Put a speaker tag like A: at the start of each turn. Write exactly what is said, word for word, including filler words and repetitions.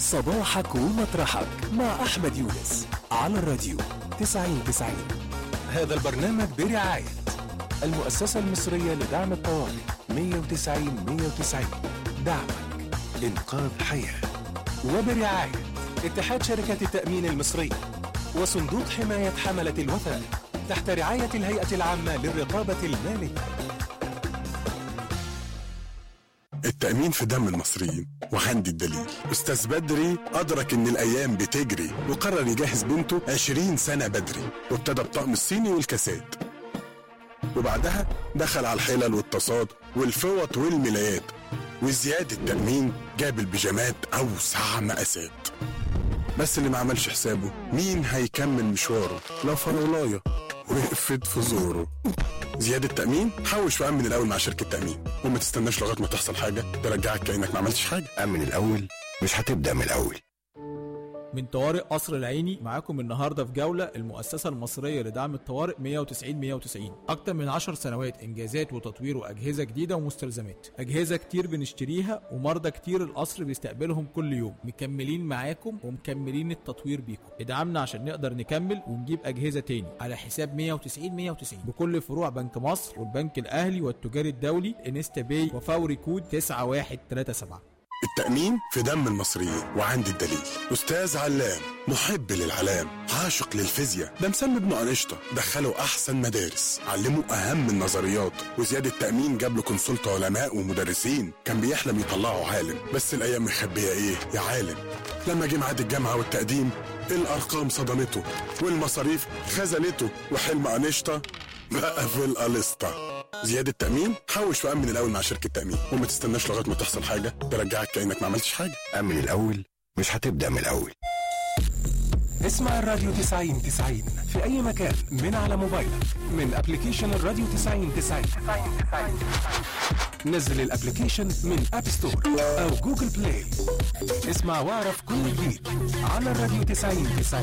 A: صباحك ومطرحك مع أحمد يونس على الراديو تسعين تسعين. هذا البرنامج برعاية المؤسسة المصرية لدعم الطوارئ مية وتسعين مية وتسعين، دعمك إنقاذ حياة. وبرعاية اتحاد شركات التأمين المصرية وصندوق حماية حملة الوثائق تحت رعاية الهيئة العامة للرقابة المالية.
B: التأمين في دم المصريين، وعندي الدليل. أستاذ بدري أدرك إن الأيام بتجري وقرر يجهز بنته عشرين سنة بدري، وابتدى بطقم الصيني والكاسات، وبعدها دخل على الحلل والطاسات والفوط والملايات، وزياد التأمين جاب البيجامات أوسع مقاسات. بس اللي ما عملش حسابه مين هيكمل مشواره لو فرولاية وقفت في زوره. زيادة التأمين حوش وأمن الأول مع شركة تأمين، وما تستناش لغاية ما تحصل حاجة ترجعك كأنك ما عملتش حاجة.
C: أمن الأول مش هتبدأ من الأول.
D: من طوارئ قصر العيني معاكم النهارده في جولة المؤسسة المصرية لدعم الطوارئ مية وتسعين مية وتسعين. أكتر من عشر سنوات إنجازات وتطوير وأجهزة جديدة ومستلزمات، أجهزة كتير بنشتريها ومرضى كتير القصر بيستقبلهم كل يوم. مكملين معاكم ومكملين التطوير بيكم. ادعمنا عشان نقدر نكمل ونجيب أجهزة تاني على حساب مية وتسعين مية وتسعين بكل فروع بنك مصر والبنك الأهلي والتجاري الدولي انستا باي وفوري كود تسعة واحد تلاتة سبعة.
B: التأمين في دم المصريين، وعندي الدليل. أستاذ علام محب للعلام، عاشق للفيزياء، ده مسمي ابنه أنشطة، دخله أحسن مدارس، علمه أهم النظريات. وزيادة التأمين جاب له كونسلت علماء ومدرسين، كان بيحلم يطلعه عالم، بس الأيام مخبية إيه يا عالم. لما جه ميعاد الجامعة والتقديم الأرقام صدمته والمصاريف خذلته، وحلم أنشطة بقى في القلسطة. زيادة التأمين حوش وأمن الأول مع شركة تأمين، وما تستناش لغاية ما تحصل حاجة ترجعك كأنك ما عملتش حاجة.
C: أمن الأول مش هتبدأ من الأول.
A: اسمع الراديو تسعين تسعين في أي مكان من على موبايلك من أبليكيشن الراديو تسعين تسعين. نزل الأبليكيشن من أب ستور أو جوجل بلاي. اسمع واعرف كل جديد على الراديو تسعين تسعين.